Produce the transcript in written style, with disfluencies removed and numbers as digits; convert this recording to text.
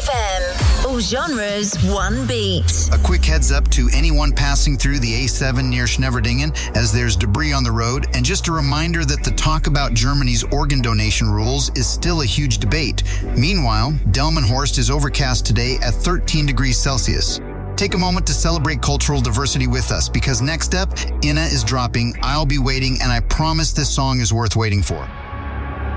FM. All genres, one beat. A quick heads up to anyone passing through the A7 near Schneverdingen, as there's debris on the road, and just a reminder that the talk about Germany's organ donation rules is still a huge debate. Meanwhile, Delmenhorst is overcast today at 13 degrees Celsius. Take a moment to celebrate cultural diversity with us, because next up, Inna is dropping I'll Be Waiting, and I promise this song is worth waiting for.